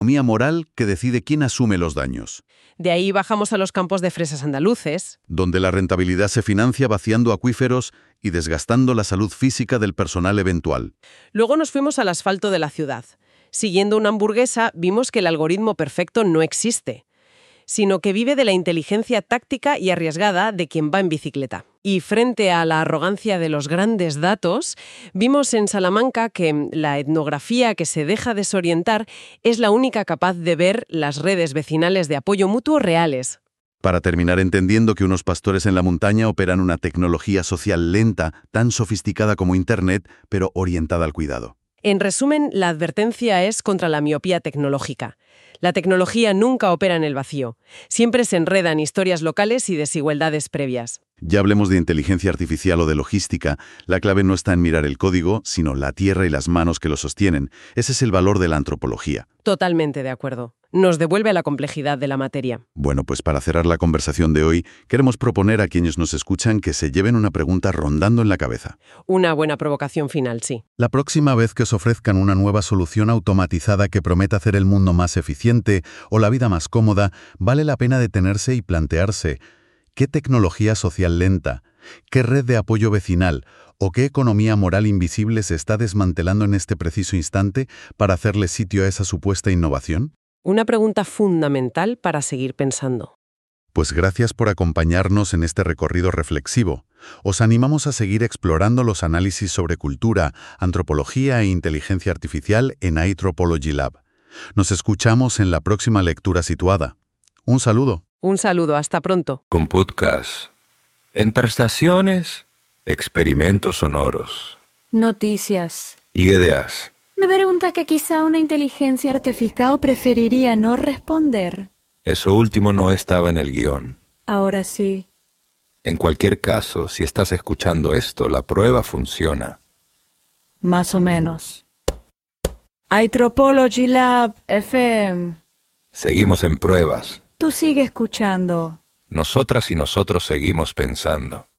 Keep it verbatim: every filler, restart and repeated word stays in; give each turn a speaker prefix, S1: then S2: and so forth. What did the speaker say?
S1: Economía moral que decide quién asume los daños,
S2: De ahí bajamos a los campos de fresas andaluces.
S1: donde la rentabilidad se financia vaciando acuíferos y desgastando la salud física del personal eventual.
S2: Luego nos fuimos al asfalto de la ciudad. Siguiendo una hamburguesa, vimos que el algoritmo perfecto no existe, sino que vive de la inteligencia táctica y arriesgada de quien va en bicicleta. Y frente a la arrogancia de los grandes datos, vimos en Salamanca que la etnografía que se deja desorientar es la única capaz de ver las redes vecinales de apoyo mutuo reales.
S1: Para terminar entendiendo que unos pastores en la montaña operan una tecnología social lenta, tan sofisticada como Internet, pero orientada al cuidado.
S2: En resumen, la advertencia es contra la miopía tecnológica. La tecnología nunca opera en el vacío. Siempre se enreda en historias locales y desigualdades previas.
S1: Ya hablemos de inteligencia artificial o de logística, la clave no está en mirar el código, sino la tierra y las manos que lo sostienen. Ese es el valor de la antropología.
S2: Totalmente de acuerdo. Nos devuelve a la complejidad de la materia.
S1: Bueno, pues para cerrar la conversación de hoy, queremos proponer a quienes nos escuchan que se lleven una pregunta rondando en la cabeza.
S2: Una buena provocación final, sí.
S1: La próxima vez que os ofrezcan una nueva solución automatizada que prometa hacer el mundo más eficiente o la vida más cómoda, vale la pena detenerse y plantearse ¿qué tecnología social lenta, qué red de apoyo vecinal o qué economía moral invisible se está desmantelando en este preciso instante para hacerle sitio a esa supuesta innovación?
S2: Una pregunta fundamental para seguir pensando.
S1: Pues gracias por acompañarnos en este recorrido reflexivo. Os animamos a seguir explorando los análisis sobre cultura, antropología e inteligencia artificial en iTropology Lab. Nos escuchamos en la próxima lectura situada. Un saludo.
S2: Un saludo, hasta pronto.
S3: Con podcast, en prestaciones, experimentos sonoros
S4: Noticias.
S3: y ideas.
S4: Me pregunta que quizá una inteligencia artificial preferiría no responder.
S3: Eso último no estaba en el guión.
S4: Ahora sí.
S3: En cualquier caso, si estás escuchando esto, la prueba funciona.
S4: Más o menos. iTropology Lab F M.
S3: Seguimos en pruebas.
S4: Tú sigue escuchando.
S3: Nosotras y nosotros seguimos pensando.